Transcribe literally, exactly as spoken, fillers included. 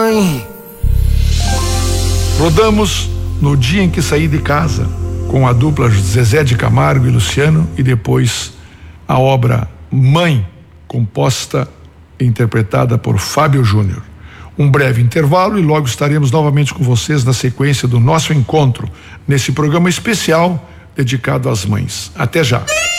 Mãe. Rodamos No Dia em que Saí de Casa, com a dupla Zezé de Camargo e Luciano, e depois a obra Mãe, composta e interpretada por Fábio Júnior. Um breve intervalo e logo estaremos novamente com vocês na sequência do nosso encontro, nesse programa especial dedicado às mães. Até já.